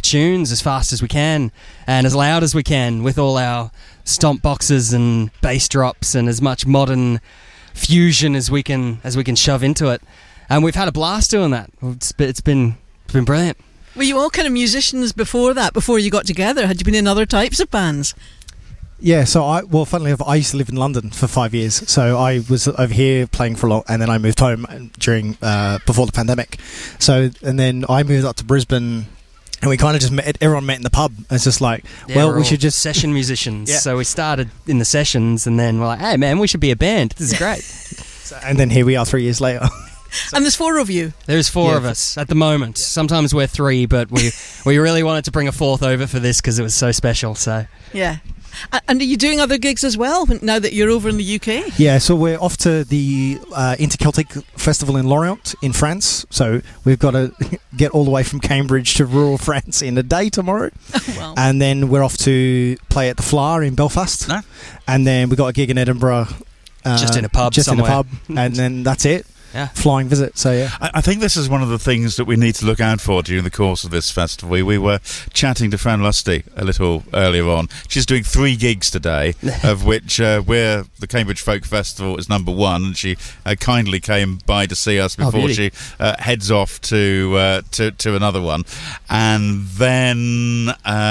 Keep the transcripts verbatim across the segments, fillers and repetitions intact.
tunes as fast as we can and as loud as we can with all our stomp boxes and bass drops and as much modern fusion as we can as we can shove into it. And we've had a blast doing that. It's been, it's been, it's been brilliant. Were you all kind of musicians before that, before you got together? Had you been in other types of bands? Yeah, so I, well, funnily enough, I used to live in London for five years. So I was over here playing for a long, and then I moved home during, uh, before the pandemic. So, and then I moved up to Brisbane, and we kind of just met, everyone met in the pub. It's just like, Yeah, well, we're we all should just... session musicians. Yeah. So we started in the sessions, and then we're like, hey man, we should be a band. This is great. So, and then here we are three years later. So, and there's four of you. There's four Yeah. of us at the moment. Sometimes we're three, but we we really wanted to bring a fourth over for this because it was so special. So Yeah. A- And are you doing other gigs as well now that you're over in the U K? Yeah, so we're off to the uh, Interceltic Festival in Lorient in France. So we've got to get all the way from Cambridge to rural France in a day tomorrow. Wow. And then we're off to play at the Flower in Belfast. No. And then we've got a gig in Edinburgh. Uh, Just in a pub Just somewhere. in a pub. And then that's it. yeah. Flying visit, so yeah. I, I think this is one of the things that we need to look out for during the course of this festival. We, we were chatting to Fran Lusty a little earlier on. She's doing three gigs today, of which uh, we're the Cambridge Folk Festival is number one, and she uh, kindly came by to see us Oh, before beauty. she uh, heads off to, uh, to to another one. And then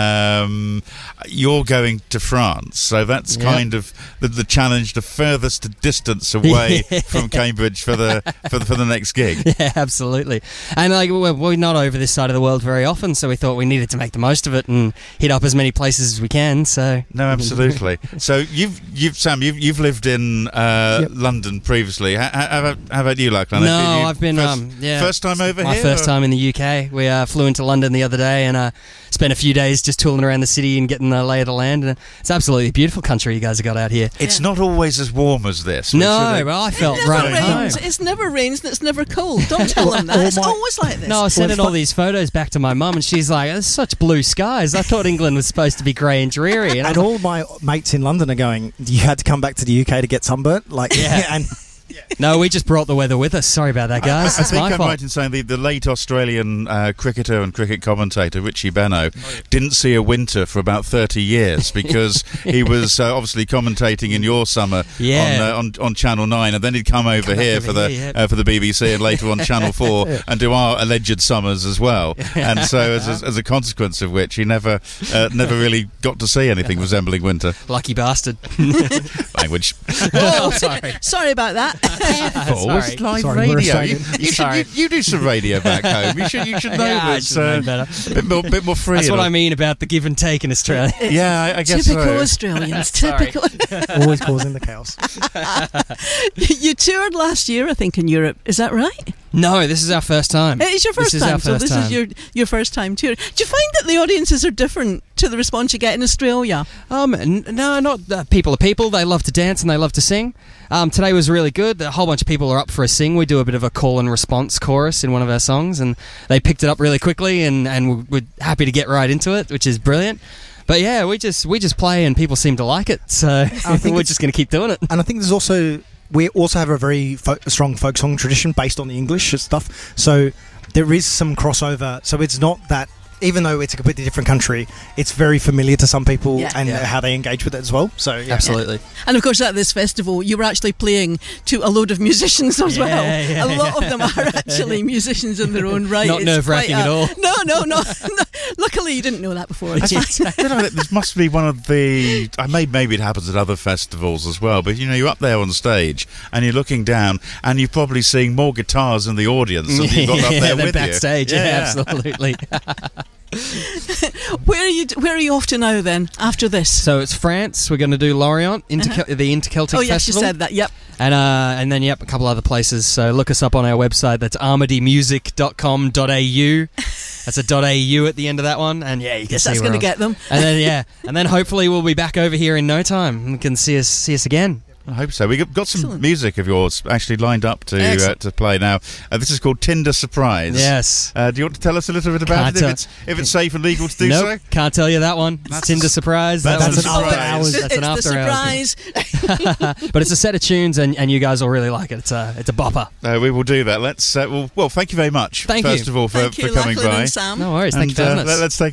um, you're going to France, so that's Yep. kind of the, the challenge, the furthest distance away from Cambridge for the for the, for the next gig. Yeah, absolutely. And like we're, we're not over this side of the world very often, so we thought we needed to make the most of it and hit up as many places as we can. So No, absolutely. So you've you've Sam, you've you've lived in uh, Yep. London previously. How, how, about, how about you, Lachlan? No, Have you I've been first, um, yeah, first time over my here. first or- time in the U K. We uh, flew into London the other day and uh, spent a few days just tooling around the city and getting the lay of the land. And it's absolutely a beautiful country you guys have got out here. It's Yeah. not always as warm as this. which No, is a- but I felt It never right at home. rains. It's never rains and it's never cold. Don't tell them that. All It's my- always like this. No, I was sending Well, all these photos back to my mum, and she's like, "There's such blue skies. I thought England was supposed to be grey and dreary." And I And was all my mates in London are going, you had to come back to the U K to get sunburnt? Like, Yeah. and like, "No, we just brought the weather with us. Sorry about that, guys. I, I That's think my I'm fault." right in saying the, the late Australian uh, cricketer and cricket commentator Richie Benaud didn't see a winter for about thirty years because he was uh, obviously commentating in your summer Yeah. on, uh, on on Channel nine, and then he'd come over Come back here over for the here, yeah. uh, for the B B C and later on Channel four and do our alleged summers as well. And so as a, as a consequence of which, he never uh, never really got to see anything resembling winter. Lucky bastard. Language. Oh, sorry. sorry about that. Oh, Sorry. it's live Sorry, we're radio. You, Australian. you should Sorry. you, you do some radio back home. You should you should know Yeah, I this. should have Uh, known better. bit more bit more free. That's what and I mean about the give and take in Australia. Yeah, I, I guess Typical so. Australians. Sorry. Typical. always causing the chaos. You toured last year, I think, in Europe. Is that right? No, this is our first time. It is your first This is time. our so first this time. is your your first time touring. Do you find that the audiences are different to the response you get in Australia? Um, n- no, not uh, people are people. They love to dance and they love to sing. Um, today was really good. A whole bunch of people are up for a sing. We do a bit of a call and response chorus in one of our songs, and they picked it up really quickly, and, and we're happy to get right into it, which is brilliant. But yeah, we just we just play, and people seem to like it, so think we're it's- just going to keep doing it. And I think there's also, we also have a very fo- strong folk song tradition based on the English stuff. So there is some crossover. So it's not that, even though it's a completely different country, it's very familiar to some people Yeah. and Yeah. how they engage with it as well. So yeah. Absolutely. And of course, at this festival, you were actually playing to a load of musicians as Yeah, well. yeah, a lot yeah. of them are actually musicians in their own right. Not It's nerve-wracking quite at a- all. No, no, no, no. Luckily, you didn't know that before. It's fine. You know, this must be one of the. I may maybe it happens at other festivals as well. But you know, you're up there on stage and you're looking down, and you're probably seeing more guitars in the audience than you've got up Yeah, there than with backstage. you. Yeah, absolutely. Where are you? Where are you off to now? Then after this? So it's France. We're going to do Lorient, Interce- the Interceltic oh yes, Festival. you said that. Yep. And uh, and then, yep, a couple other places. So look us up on our website. That's armady music dot com dot a u. That's a .au at the end of that one. And yeah, you can Guess see that's where going to else. get them. And then, yeah, and then hopefully we'll be back over here in no time and can see us see us again. I hope so. We got got some Excellent. music of yours actually lined up to uh, Excellent. to play now. Uh, this is called Tinder Surprise. Yes. Uh, do you want to tell us a little bit about Can't it? tell- If it's if it's safe and legal to do Nope, so. can't tell you that one. It's That's- Tinder surprise. that's That an one's- after hours. That's it's an after the hours. surprise. But it's a set of tunes, and, and you guys will really like it. It's a it's a bopper. Uh, we will do that. Let's. Uh, well, well, thank you very much. Thank first you. of all, for, Thank for you, coming Lachlan by. and Sam. No worries. Thank And, you for having uh, us. let- let's take